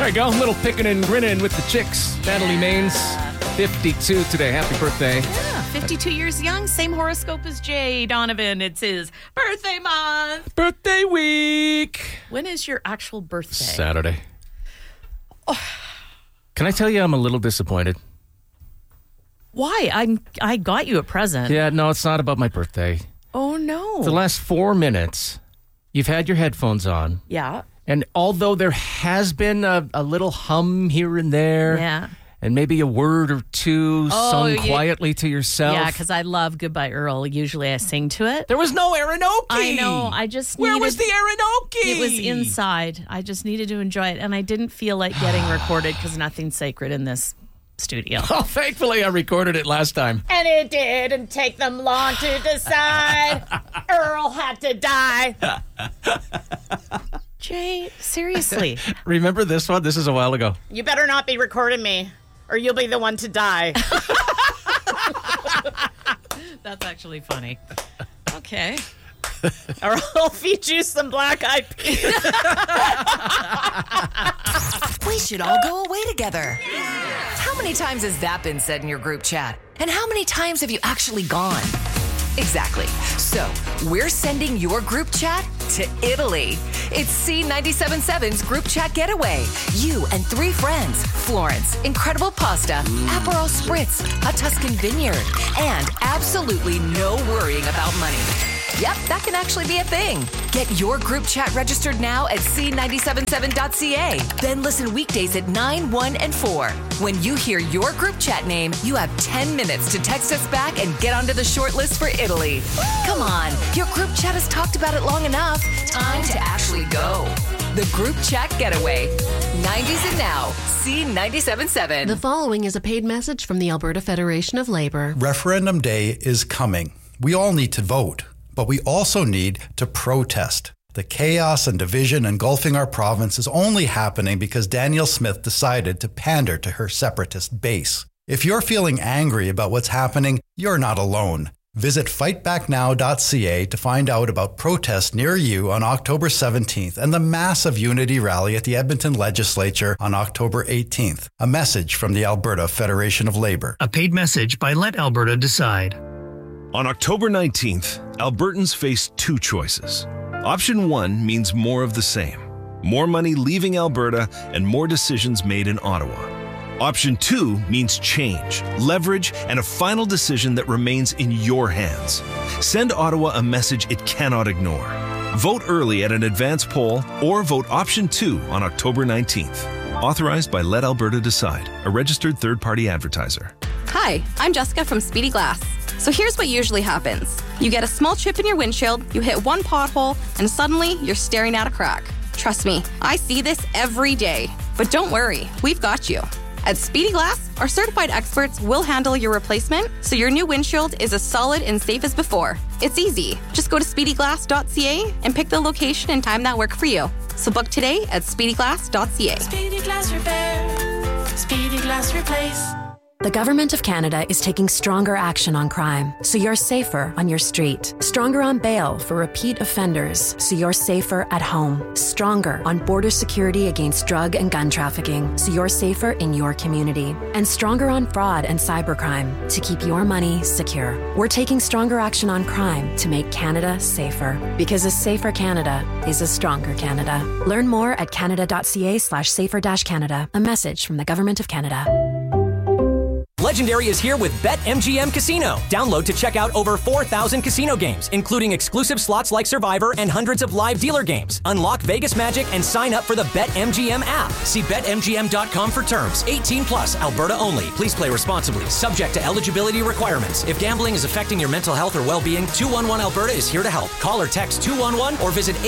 There you go. Little picking and grinning with the chicks. Natalie Maines, 52 today. Happy birthday. Yeah, 52 years young. Same horoscope as Jay Donovan. It's his birthday month. Birthday week. When is your actual birthday? Saturday. Oh. Can I tell you I'm a little disappointed? Why? I got you a present. Yeah, no, it's not about my birthday. Oh, no. The last 4 minutes, you've had your headphones on. Yeah. And although there has been a little hum here and there, yeah, and maybe a word or two sung quietly to yourself. Yeah, because I love Goodbye Earl. Usually I sing to it. There was no Aronokie. I know. I just Where was the Aronokie? It was inside. I just needed to enjoy it. And I didn't feel like getting recorded because nothing's sacred in this studio. Oh, thankfully I recorded it last time. And it didn't take them long to decide. Earl had to die. Jay, seriously. Remember this one? This is a while ago. You better not be recording me, or you'll be the one to die. That's actually funny. Okay. Or I'll feed you some black eyed peas. We should all go away together. How many times has that been said in your group chat? And how many times have you actually gone? Exactly. So, we're sending your group chat to Italy. It's C97.7's group chat getaway. You and 3 friends, Florence, incredible pasta, Aperol Spritz, a Tuscan vineyard, and absolutely no worrying about money. Yep, that can actually be a thing. Get your group chat registered now at c977.ca. Then listen weekdays at 9, 1, and 4. When you hear your group chat name, you have 10 minutes to text us back and get onto the short list for Italy. Come on, your group chat has talked about it long enough. Time to actually go. The group chat getaway. 90s and now, C97.7. The following is a paid message from the Alberta Federation of Labour. Referendum day is coming. We all need to vote. But we also need to protest. The chaos and division engulfing our province is only happening because Danielle Smith decided to pander to her separatist base. If you're feeling angry about what's happening, you're not alone. Visit fightbacknow.ca to find out about protests near you on October 17th and the massive unity rally at the Edmonton Legislature on October 18th. A message from the Alberta Federation of Labour. A paid message by Let Alberta Decide. On October 19th, Albertans face 2 choices. Option 1 means more of the same. More money leaving Alberta and more decisions made in Ottawa. Option 2 means change, leverage, and a final decision that remains in your hands. Send Ottawa a message it cannot ignore. Vote early at an advance poll or vote Option 2 on October 19th. Authorized by Let Alberta Decide, a registered third-party advertiser. Hi, I'm Jessica from Speedy Glass. So here's what usually happens. You get a small chip in your windshield, you hit one pothole, and suddenly you're staring at a crack. Trust me, I see this every day. But don't worry, we've got you. At Speedy Glass, our certified experts will handle your replacement so your new windshield is as solid and safe as before. It's easy. Just go to speedyglass.ca and pick the location and time that work for you. So book today at speedyglass.ca. Speedy Glass Repair. Speedy Glass Replace. The Government of Canada is taking stronger action on crime, so you're safer on your street. Stronger on bail for repeat offenders, so you're safer at home. Stronger on border security against drug and gun trafficking, so you're safer in your community. And stronger on fraud and cybercrime, to keep your money secure. We're taking stronger action on crime to make Canada safer. Because a safer Canada is a stronger Canada. Learn more at canada.ca/safer-Canada. A message from the Government of Canada. Legendary is here with BetMGM Casino. Download to check out over 4,000 casino games, including exclusive slots like Survivor and hundreds of live dealer games. Unlock Vegas magic and sign up for the BetMGM app. See BetMGM.com for terms. 18 plus, Alberta only. Please play responsibly. Subject to eligibility requirements. If gambling is affecting your mental health or well-being, 211 Alberta is here to help. Call or text 211 or visit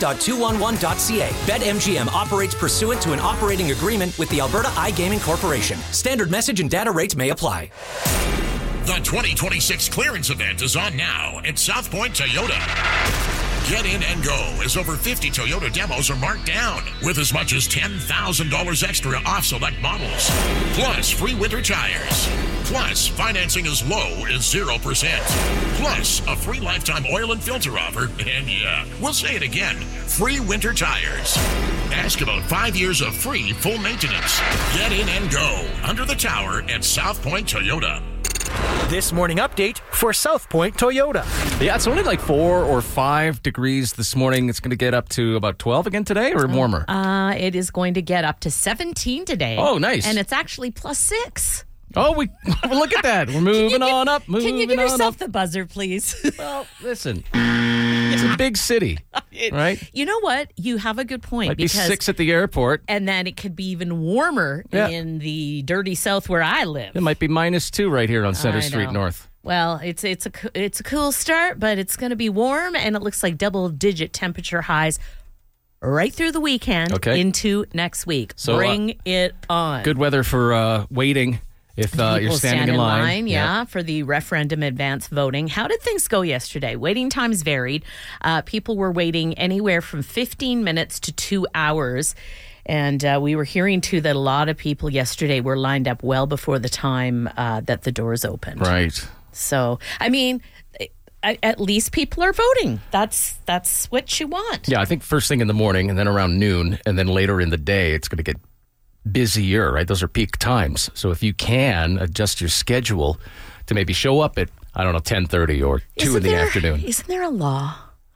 ab.211.ca. BetMGM operates pursuant to an operating agreement with the Alberta iGaming Corporation. Standard message and data rates may apply. The 2026 clearance event is on now at South Point Toyota. Get in and go as over 50 Toyota demos are marked down with as much as $10,000 extra off select models. Plus free winter tires. Plus financing as low as 0%. Plus a free lifetime oil and filter offer. And yeah, we'll say it again, free winter tires. Ask about 5 years of free full maintenance. Get in and go under the tower at South Point Toyota. This morning update for South Point Toyota. Yeah, it's only like 4 or 5 degrees this morning. It's going to get up to about 12 again today, or warmer? It is going to get up to 17 today. Oh, nice. And it's actually +6. Oh, look at that. We're moving on up. Can you give yourself the buzzer, please? Well, listen. It's a big city, right? You know what? You have a good point. Might be 6 at the airport. And then it could be even warmer in the dirty south where I live. It might be -2 right here on Center Street North. Well, it's a cool start, but it's going to be warm, and it looks like double-digit temperature highs right through the weekend into next week. So bring it on. Good weather for waiting. If you're standing in line. For the referendum advance voting. How did things go yesterday? Waiting times varied. People were waiting anywhere from 15 minutes to 2 hours. And we were hearing, too, that a lot of people yesterday were lined up well before the time that the doors opened. Right. So, I mean, at least people are voting. That's what you want. Yeah, I think first thing in the morning and then around noon and then later in the day, it's going to get busier, right? Those are peak times. So if you can adjust your schedule to maybe show up at, 10:30 or 2 in the afternoon. Isn't there a law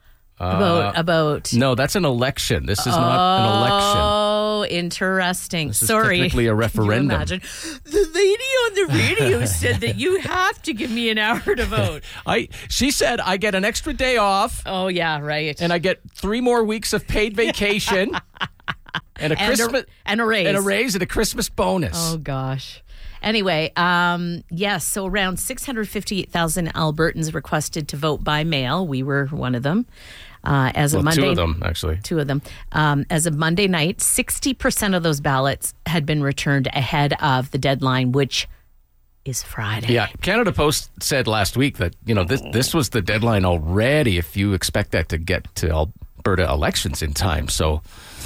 about? No, that's an election. This is not an election. Oh, interesting. This is Sorry. technically a referendum. Can you imagine? The lady on the radio said that you have to give me an hour to vote. She said I get an extra day off. Oh, yeah, right. And I get 3 more weeks of paid vacation. And a Christmas and a raise. And a raise and a Christmas bonus. Oh, gosh. Anyway, yes, so around 658,000 Albertans requested to vote by mail. We were one of them. As of Monday, 2 of them, actually. 2 of them. As of Monday night, 60% of those ballots had been returned ahead of the deadline, which is Friday. Yeah, Canada Post said last week that, this was the deadline already if you expect that to get to Alberta elections in time. So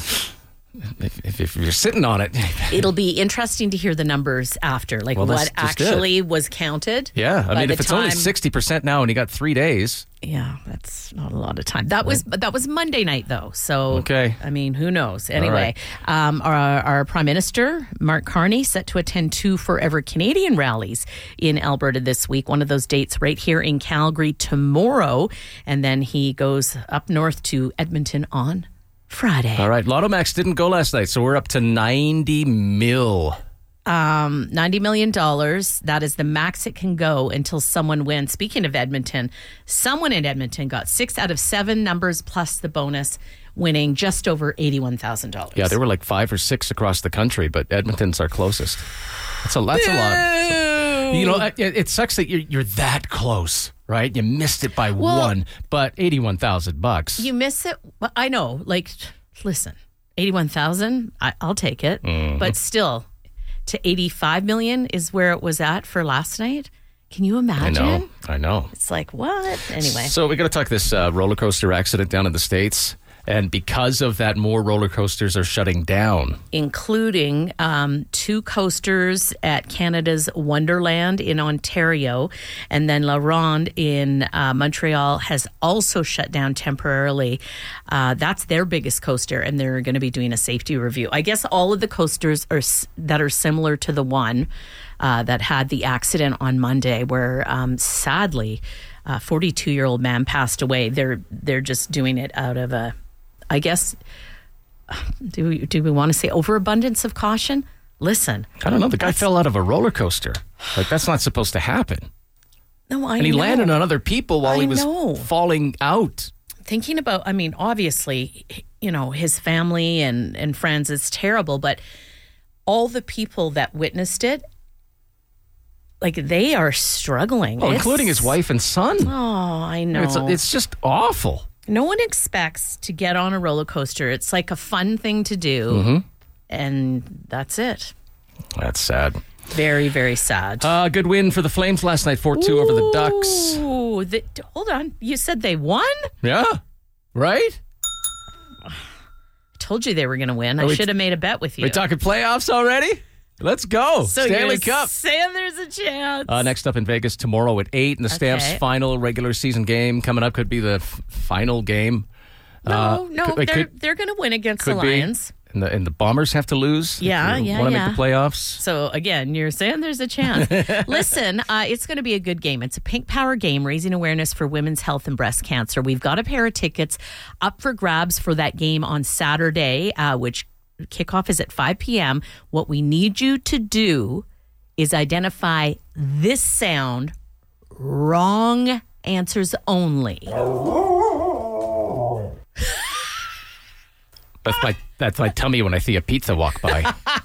if you're sitting on it, it'll be interesting to hear the numbers after, like what actually was counted. Yeah, I mean, if it's only 60% now and you got 3 days. Yeah, that's not a lot of time. That was Monday night, though. So, I mean, who knows? Anyway, our Prime Minister, Mark Carney, set to attend 2 Forever Canadian rallies in Alberta this week. One of those dates right here in Calgary tomorrow. And then he goes up north to Edmonton on Friday. All right. Lotto Max didn't go last night, so we're up to $90 million. $90 million. That is the max it can go until someone wins. Speaking of Edmonton, someone in Edmonton got 6 out of 7 numbers plus the bonus, winning just over $81,000. Yeah, there were like 5 or 6 across the country, but Edmonton's our closest. That's a lot. It sucks that you're that close, right? You missed it by 1, but $81,000. You miss it. I know. Like, listen, $81,000. I'll take it, but still. To $85 million is where it was at for last night. Can you imagine? I know. It's like, what? Anyway. So we got to talk this roller coaster accident down in the States. And because of that, more roller coasters are shutting down. Including 2 coasters at Canada's Wonderland in Ontario. And then La Ronde in Montreal has also shut down temporarily. That's their biggest coaster, and they're going to be doing a safety review. I guess all of the coasters that are similar to the one that had the accident on Monday, where sadly, a 42-year-old man passed away. They're just doing it out of I guess, do we want to say overabundance of caution? Listen. I don't know. The guy fell out of a roller coaster. Like, that's not supposed to happen. No, I know. And he landed on other people while he was falling out. Thinking about, I mean, obviously, his family and friends is terrible, but all the people that witnessed it, like, they are struggling. Oh, including his wife and son. Oh, I know. It's just awful. No one expects to get on a roller coaster. It's like a fun thing to do, and that's it. That's sad. Very, very sad. Good win for the Flames last night, 4-2 over the Ducks. Hold on. You said they won? Yeah. Right? I told you they were going to win. Are I we- should have made a bet with you. We talking playoffs already? Let's go. So Stanley you're Cup. saying there's a chance. Next up in Vegas tomorrow at 8, and the Stamps' Okay. final regular season game coming up could be the final game. No, Could they're going to win against the be. Lions. And the Bombers have to lose. Yeah, if they yeah, want to yeah. make the playoffs. So, again, you're saying there's a chance. Listen, it's going to be a good game. It's a Pink Power game, raising awareness for women's health and breast cancer. We've got a pair of tickets up for grabs for that game on Saturday, which kickoff is at 5 p.m. What we need you to do is identify this sound, wrong answers only. That's my tummy when I see a pizza walk by.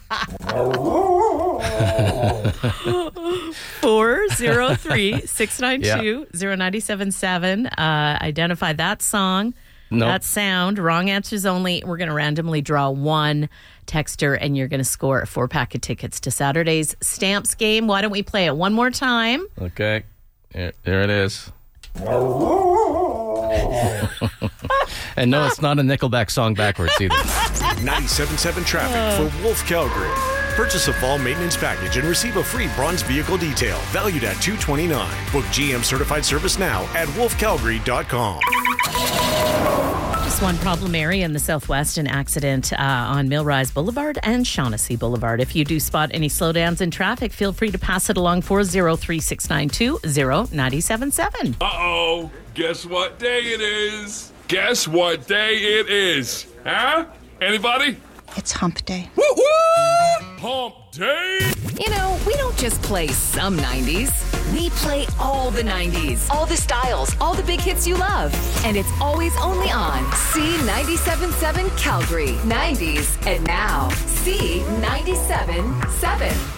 403-692-0977. Identify that song, that sound, wrong answers only. We're going to randomly draw one texter, and you're going to score a 4-pack of tickets to Saturday's Stamps game. Why don't we play it one more time? Okay. There it is. And no, it's not a Nickelback song backwards either. 97.7 traffic for Wolf Calgary. Purchase a fall maintenance package and receive a free bronze vehicle detail valued at $229. Book GM certified service now at wolfcalgary.com. Just one problem area in the Southwest, an accident on Millrise Boulevard and Shaughnessy Boulevard. If you do spot any slowdowns in traffic, feel free to pass it along 403-692-0977. Uh-oh. Guess what day it is? Guess what day it is? Huh? Anybody? It's hump day. Woo-woo! Hump day? You know, we don't just play some 90s. We play all the 90s, all the styles, all the big hits you love. And it's always only on C97.7 Calgary. 90s and now C97.7.